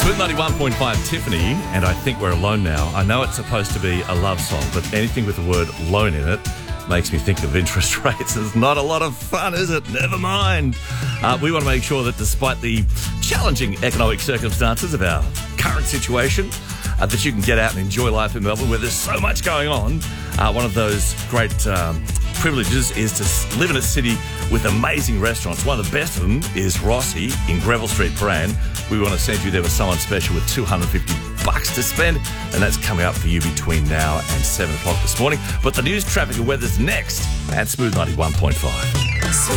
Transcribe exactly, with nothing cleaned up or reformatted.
Smooth ninety-one point five, Tiffany, and I Think We're Alone Now. I know it's supposed to be a love song, but anything with the word loan in it makes me think of interest rates. It's not a lot of fun, is it? Never mind. Uh, we want to make sure that despite the challenging economic circumstances of our current situation, uh, that you can get out and enjoy life in Melbourne where there's so much going on. Uh, one of those great um, privileges is to live in a city with amazing restaurants. One of the best of them is Rossi in Greville Street, Prahran. We want to send you there with someone special with two hundred fifty bucks to spend, and that's coming up for you between now and seven o'clock this morning. But the news, traffic and weather's next at Smooth ninety-one point five.